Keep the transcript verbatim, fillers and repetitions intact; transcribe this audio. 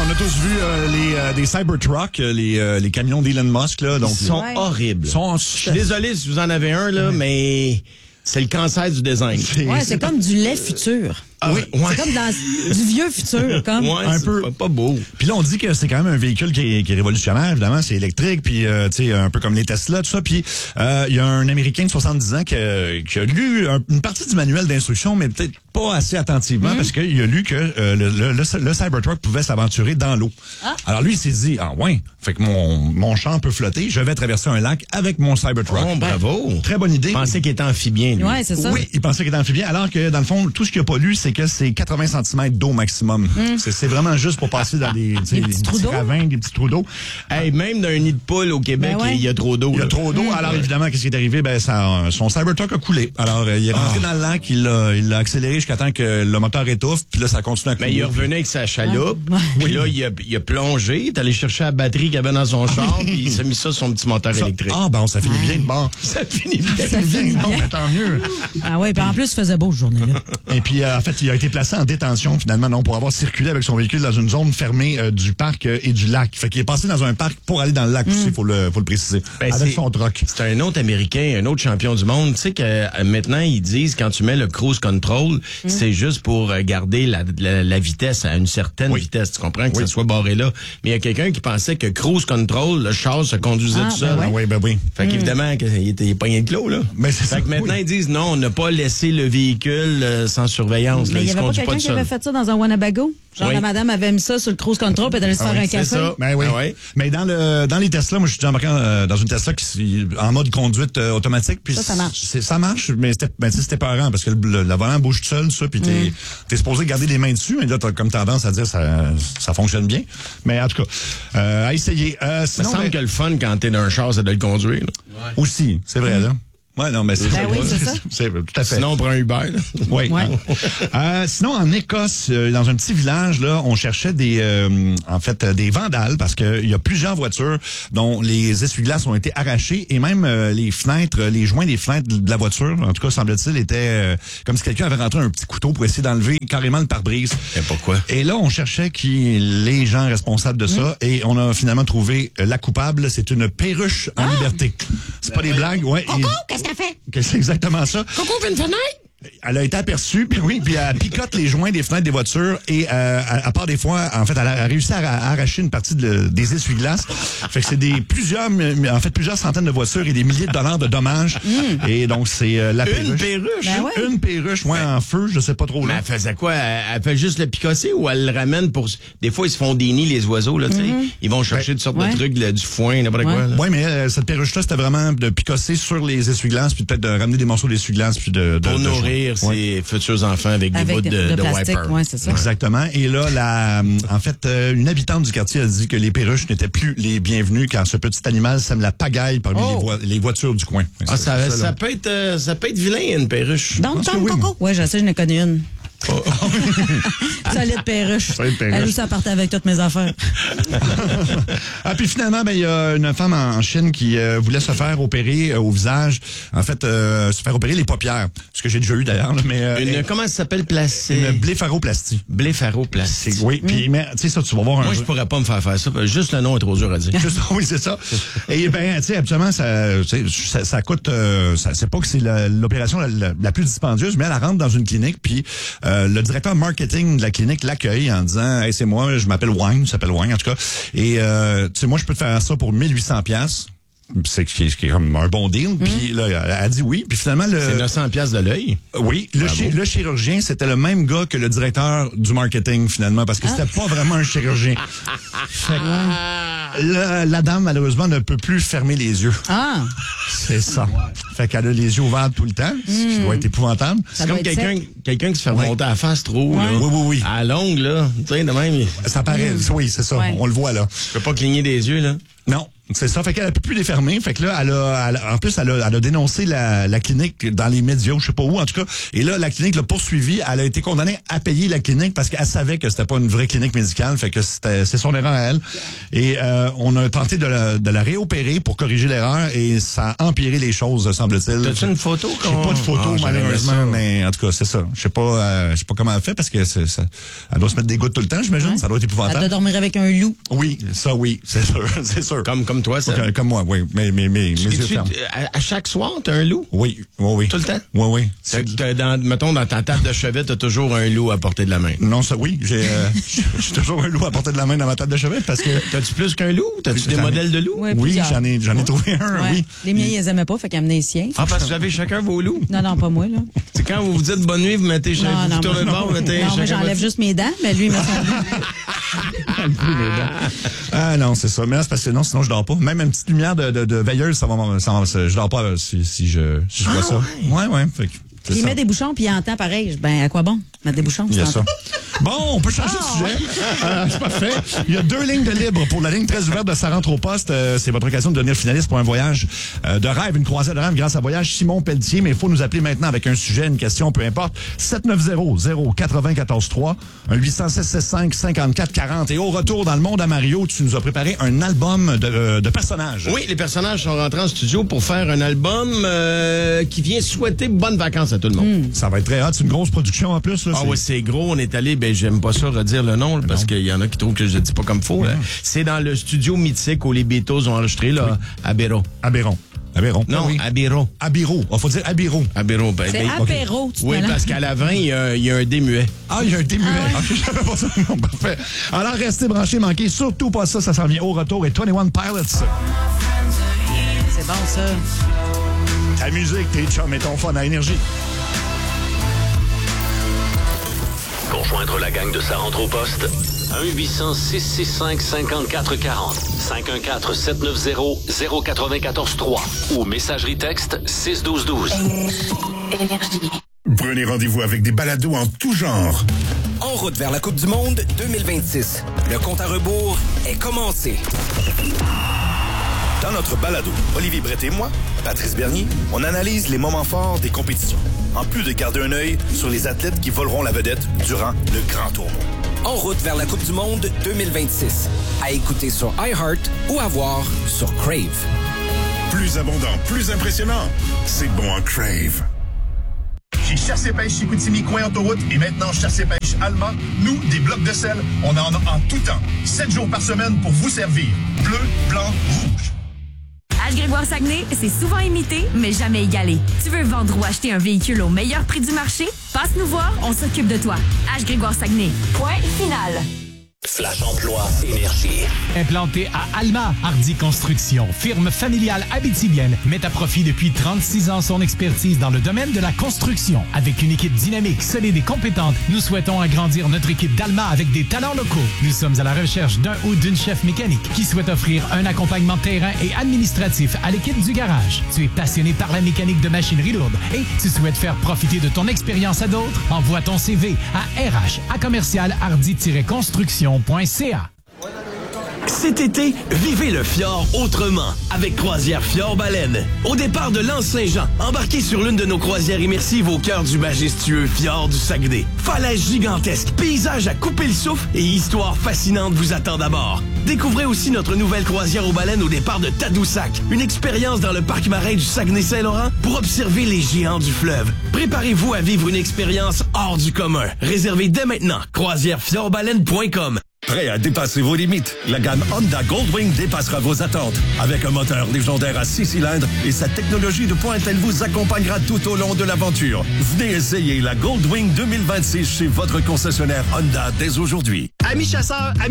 on a tous vu euh, les euh, des Cybertruck, euh, les euh, les camions d'Elon Musk là, donc Ils sont Ouais. horribles. sont Je suis désolé si vous en avez un, là, mais c'est le cancer du design. Ouais, c'est comme du lait futur. Ah, oui, ouais. C'est comme dans du vieux futur, comme. Ouais, un c'est peu. pas, pas beau. Puis là, on dit que c'est quand même un véhicule qui est, qui est révolutionnaire, évidemment, c'est électrique, puis euh, tu sais, un peu comme les Tesla, tout ça. Puis euh, il y a un Américain de soixante-dix ans qui a, qui a lu un- une partie du manuel d'instruction, mais peut-être pas assez attentivement, parce qu'il a lu que euh, le, le, le, le Cybertruck pouvait s'aventurer dans l'eau. Ah. Alors lui, il s'est dit, ah ouais, fait que mon, mon champ peut flotter, je vais traverser un lac avec mon Cybertruck. Oh, bravo. Très bonne idée. Je pensais qu'il était amphibien, lui. Ouais, c'est ça. Oui, il pensait qu'il était amphibien, alors que dans le fond, tout ce qu'il a pas lu, c'est que c'est quatre-vingts centimètres d'eau maximum. C'est, c'est vraiment juste pour passer dans des, tu sais, Des petits trous d'eau. ravins, des petits trous d'eau. Hey, même dans un nid de poule au Québec, Ben ouais. il y a trop d'eau. Il y a là. trop d'eau. Alors évidemment, qu'est-ce qui est arrivé? Ben, ça, son Cybertruck a coulé. Alors, euh, il est rentré dans le lac, il l'a, il l'a accéléré jusqu'à temps que le moteur étouffe, puis là, ça continue à couler. Mais il est revenu avec sa chaloupe. Ouais. Puis là, il a, il a plongé, il est allé chercher la batterie qu'il avait dans son char, puis il s'est mis ça sur son petit moteur Ça- électrique. Ah, ben, ça finit bien de bord. Ça finit bien. Ça finit Bon, bien. ben, tant mieux. Ah ouais, puis en plus, il faisait beau, ce journée-là. Et puis, euh, en fait, il a été placé en détention, finalement, non, pour avoir circulé avec son véhicule dans une zone fermée euh, du parc euh, et du lac. Fait qu'il est passé dans un parc pour aller dans le lac aussi, faut le, faut le préciser. Ben, avec c'est- son truck. C'est un autre Américain, un autre champion du monde. Tu sais que euh, maintenant, ils disent quand tu mets le cruise control, c'est juste pour euh, garder la, la, la vitesse à une certaine Oui. vitesse. Tu comprends que Oui. ça soit barré là. Mais il y a quelqu'un qui pensait que cruise control, le char se conduisait Ah, tout seul. ben Ah oui, ben oui. Fait qu'évidemment, que il était pogné de clos, là. Mais c'est fait ça, que maintenant, oui. ils disent non, on n'a pas laissé le véhicule euh, sans surveillance. là. Mais il y se avait pas conduit quelqu'un tout qui seul. avait fait ça dans un Winnebago? Genre, Oui. la madame avait mis ça sur le cruise control, puis elle allait se Ah faire oui, un c'est café. ça. Ben oui. Ah ouais. Mais dans le dans les Tesla, moi je suis embarqué euh, dans une Tesla qui en mode conduite euh, automatique, puis Ça, ça marche. c'est- ça marche, mais c'était ben, tu sais, c'était peurant parce que le, le, le volant bouge tout seul, ça, puis t'es Mm. t'es supposé garder les mains dessus, mais là t'as comme tendance à dire ça ça fonctionne bien. Mais en tout cas, euh, à essayer. Euh, Ça sinon, semble ben, que le fun quand t'es dans un char, c'est de le conduire. là. aussi, c'est vrai là. Ouais, non, mais c'est Ben oui, c'est ça. c'est tout à fait. Sinon, on prend un Uber. là. Oui. Ouais. Euh, sinon, en Écosse, euh, dans un petit village, là, on cherchait des, euh, en fait, euh, des vandales parce qu'il y a plusieurs voitures dont les essuie-glaces ont été arrachés et même euh, les fenêtres, les joints des fenêtres de la voiture, en tout cas, semble-t-il, étaient euh, comme si quelqu'un avait rentré un petit couteau pour essayer d'enlever carrément le pare-brise. Et pourquoi? Et là, on cherchait qui les gens responsables de ça et on a finalement trouvé euh, la coupable. C'est une perruche en liberté. C'est pas des blagues, ouais. Coco, et- qu'est-ce qu'elle fait? que C'est exactement ça. Coco, ouvre une fenêtre! Elle a été aperçue, puis oui, puis elle picote les joints des fenêtres des voitures et euh, à, à part des fois, en fait, elle a, a réussi à, à arracher une partie de, le- des essuie-glaces. Fait que c'est des plusieurs, mais en fait, plusieurs centaines de voitures et des milliers de dollars de dommages. Et donc c'est euh, la Une perruche. perruche? Ben ouais. Une perruche, ouais, en feu, je sais pas trop Mais là. elle faisait quoi? Elle, elle fait juste le picosser ou elle le ramène pour... Des fois, ils se font des nids, les oiseaux, là, tu sais. Ils vont chercher toutes sortes Ouais. de trucs, là, du foin, n'importe quoi. là. Ouais, mais euh, cette perruche-là, c'était vraiment de picosser sur les essuie-glaces, puis peut-être de ramener des morceaux d'essuie-glaces, puis de, de Pour de nourrir Ouais. ses futurs enfants avec des Avec bouts de, de, de de plastique, wiper. ouais, c'est ça. Exactement. Et là, la, en fait, euh, une habitante du quartier a dit que les perruches n'étaient plus les bienvenues car ce petit animal sème la pagaille parmi Oh. les, voi- les voitures du coin. Ah, ça, C'est ça, là. peut être, euh, ça peut être vilain, une perruche. Donc, pense que Tom oui, Coco? Oui, je sais, je n'ai connu une. Solide perruche. Solide perruche. Elle aussi, elle partait avec toutes mes affaires. Ah, puis finalement, ben, il y a une femme en Chine qui euh, voulait se faire opérer euh, au visage. En fait, euh, se faire opérer les paupières. Ce que j'ai déjà eu d'ailleurs, là, mais euh, Une, comment ça s'appelle placée? une blépharoplastie. blépharoplastie. C'est- Oui, puis mais tu sais ça, tu vas voir un Moi, je pourrais pas me faire faire ça. Juste le nom est trop dur à dire. Juste- oui, c'est ça. Et ben, tu sais, habituellement, ça, tu sais, ça, ça coûte. Euh, ça, c'est pas que c'est la- l'opération la, la, la plus dispendieuse, mais elle rentre dans une clinique, puis euh, le directeur marketing de la clinique l'accueille en disant, hey, c'est moi, je m'appelle Wang, s'appelle Wang en tout cas, et euh, tu sais, moi, je peux te faire ça pour mille huit cents piastres. C'est ce qui est, ce qui est comme un bon deal. Puis là, elle a dit oui. Puis finalement, le C'est neuf cents piastres de l'œil. oui, le, chi- le chirurgien, c'était le même gars que le directeur du marketing, finalement, parce que c'était pas vraiment un chirurgien. Fait que, la, la dame, malheureusement, ne peut plus fermer les yeux. Ah, C'est ça. Fait qu'elle a les yeux ouverts tout le temps. Ce qui doit être épouvantable. C'est doit comme être quelqu'un sec. quelqu'un qui se fait remonter à la face trop. Là. Oui, oui, oui. À la longue, là. Tu sais, de même, il Ça paraît, oui, c'est ça. Ouais. On le voit, là. peut pas cligner des yeux, là. Non. C'est ça, fait qu'elle a pu plus les fermer. Fait que là, elle a, elle a- en plus, elle a, elle a dénoncé la, la clinique dans les médias, je sais pas où, en tout cas. Et là, la clinique l'a poursuivie. Elle a été condamnée à payer la clinique parce qu'elle savait que c'était pas une vraie clinique médicale. Fait que c'était, c'est son erreur à elle. Et euh, on a tenté de la, de la réopérer pour corriger l'erreur et ça a empiré les choses, semble-t-il. T'as-tu une photo? J'ai pas de photo, Ah, j'aurais aimé malheureusement, ça. mais en tout cas, c'est ça. Je sais pas, euh, je sais pas comment elle fait parce que c'est, ça, elle doit se mettre des gouttes tout le temps, j'imagine. Ouais. Ça doit être Elle doit épouvantable. dormir avec un loup. Oui, ça, oui, c'est sûr, c'est sûr. Comme, comme toi, ça. Comme, comme moi, oui. Mais, mais, mais, mes Tu- yeux tu- ferment. à, à chaque soir, t'as un loup? Oui, oui, oui. Tout le temps? Oui, oui. T'as- t'as dans, mettons, dans ta table de chevet, t'as toujours un loup à portée de la main. Non, ça, oui. J'ai, euh, j'ai toujours un loup à portée de la main dans ma table de chevet parce que. T'as-tu plus qu'un loup? T'as-tu des J'en ai- modèles de loups? Ouais, Oui, plusieurs. j'en ai, j'en ai trouvé un, Ouais. oui. Les miens, ils les aimaient pas, fait qu'ils amenaient les siens. Ah, parce que vous avez chacun vos loups. Non, non, pas moi, là. C'est quand vous vous dites bonne nuit, vous mettez chacun, Non, vous non, tournez moi, de bord, vous mettez non, moi, chacun j'enlève votre- juste mes dents, mais lui, il met son loup. Ah non, c'est ça. Mais là, c'est parce que non, sinon je dors pas. Même une petite lumière de, de, de veilleuse, ça va, ça va- ça- je dors pas euh, si, si je, si je vois ça. Ouais, ouais. Fait que, c'est Puis il ça. met des bouchons, puis il entend pareil. Ben, à quoi bon? Mettre des bouchons, Il y a tu ça. entends. Bon, on peut changer Ah, de sujet. Euh, c'est parfait. Il y a deux lignes de libre pour la ligne très ouverte de Ça rentre au poste. Euh, c'est votre occasion de devenir finaliste pour un voyage euh, de rêve, une croisière de rêve grâce à Voyage Simon Pelletier. Mais il faut nous appeler maintenant avec un sujet, une question, peu importe. sept neuf zéro zéro quatre zéro un quatre trois, un huit zéro sept six cinq cinquante-quatre quarante. Et au retour dans le monde à Mario, tu nous as préparé un album de, euh, de personnages. Oui, les personnages sont rentrés en studio pour faire un album euh, qui vient souhaiter bonnes vacances à tout le monde. Ça va être très hot. C'est une grosse production en plus. Là. Ah C'est- oui, c'est gros. On est allé, ben j'aime pas ça redire le nom là, parce qu'il y en a qui trouvent que je le dis pas comme faux. là. C'est dans le studio mythique où les Beatles ont enregistré là, à Béro. Aberron. Aberron. Non, Ah oui. à Béro. Abiro. Il faut dire Abiro. À Béro. Ben, C'est ben, apéro, tu te Oui, mélanges. parce qu'à l'avant, il y a, il y a un démuet. Ah, il y a un démuet. Ah ouais. Ok, je savais pas ça. Non, parfait. Alors, restez branchés, manquez surtout pas ça. Ça s'en vient au retour. Et vingt et un Pilots. C'est bon, ça. Ta musique, tes chums et ton fun à énergie. Pour joindre la gang de Ça rentre au poste, un huit cents six six cinq cinquante-quatre quarante, cinq un quatre sept neuf zéro zéro quatre-vingt-quatorze trois ou messagerie texte six douze douze. Prenez rendez-vous avec des balados en tout genre. En route vers la Coupe du Monde deux mille vingt-six. Le compte à rebours est commencé. Dans notre balado, Olivier Brett et moi, Patrice Bernier, on analyse les moments forts des compétitions, en plus de garder un œil sur les athlètes qui voleront la vedette durant le grand tournoi. En route vers la Coupe du Monde deux mille vingt-six. À écouter sur iHeart ou à voir sur Crave. Plus abondant, plus impressionnant. C'est bon en Crave. Chez Chasse et Pêche Chicoutimi, coin autoroute et maintenant Chasse et Pêche Allemand, nous, des blocs de sel, on en a en tout temps. Sept jours par semaine pour vous servir. Bleu, blanc, rouge. H-Grégoire Saguenay, c'est souvent imité, mais jamais égalé. Tu veux vendre ou acheter un véhicule au meilleur prix du marché? Passe nous voir, on s'occupe de toi. H-Grégoire Saguenay. Point final. Flash Emploi Énergie. Implanté à Alma, Hardy Construction, firme familiale abitibienne, met à profit depuis trente-six ans son expertise dans le domaine de la construction. Avec une équipe dynamique, solide et compétente, nous souhaitons agrandir notre équipe d'Alma avec des talents locaux. Nous sommes à la recherche d'un ou d'une chef mécanique qui souhaite offrir un accompagnement terrain et administratif à l'équipe du garage. Tu es passionné par la mécanique de machinerie lourde et tu souhaites faire profiter de ton expérience à d'autres? Envoie ton C V à R H à commercial hardy tiret construction point C A. Cet été, vivez le fjord autrement avec Croisière Fjord Baleine. Au départ de l'Anse-Saint-Jean, embarquez sur l'une de nos croisières immersives au cœur du majestueux fjord du Saguenay. Falaises gigantesques, paysages à couper le souffle et histoires fascinantes vous attendent à bord. Découvrez aussi notre nouvelle croisière aux baleines au départ de Tadoussac, une expérience dans le parc marin du Saguenay-Saint-Laurent pour observer les géants du fleuve. Préparez-vous à vivre une expérience hors du commun. Réservez dès maintenant croisière fjord baleine point com. Prêt à dépasser vos limites? La gamme Honda Goldwing dépassera vos attentes. Avec un moteur légendaire à six cylindres et sa technologie de pointe, elle vous accompagnera tout au long de l'aventure. Venez essayer la Goldwing deux mille vingt-six chez votre concessionnaire Honda dès aujourd'hui. Amis chasseurs, amis